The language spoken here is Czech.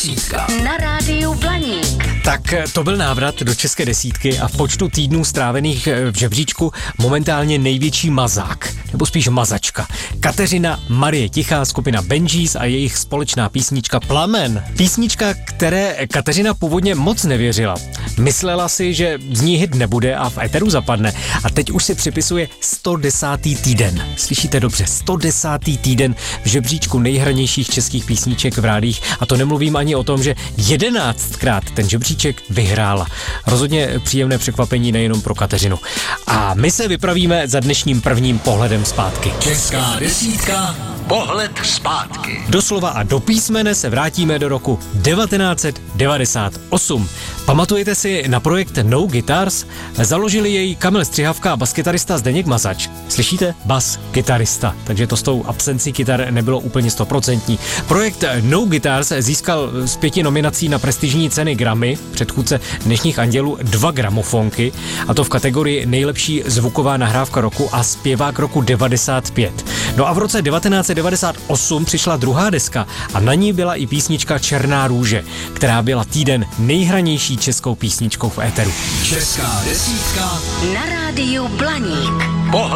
Na rádiu Blaník. Tak to byl návrat do české desítky a v počtu týdnů strávených v žebříčku momentálně největší mazák, nebo spíš mazačka. Kateřina Marie Tichá, skupina Benjis a jejich společná písnička Plamen. Písnička, které Kateřina původně moc nevěřila. Myslela si, že z ní hit nebude a v éteru zapadne. A teď už si připisuje 110. týden. Slyšíte dobře, 110. týden v žebříčku nejhranějších českých písniček v rádích. A to nemluvím ani o tom, že 11krát ten žebříček vyhrála. Rozhodně příjemné překvapení nejenom pro Kateřinu. A my se vypravíme za dnešním prvním pohledem zpátky. Česká desítka, pohled zpátky. Doslova a do písmene se vrátíme do roku 1998. Pamatujete si na projekt No Guitars? Založili jej Kamil Střihavka a baskytarista Zdeněk Mazač. Slyšíte? Bas-kytarista. Takže to s tou absencí kytar nebylo úplně 100%. Projekt No Guitars získal z 5 nominací na prestižní ceny Grammy, předchůdce dnešních Andělů 2 gramofonky, a to v kategorii nejlepší zvuková nahrávka roku a zpěvák roku 95. No a v roce 1998 přišla druhá deska a na ní byla i písnička Černá růže, která byla týden nejhranější českou písničkou v éteru. Česká desítka Na rádiu Blaník.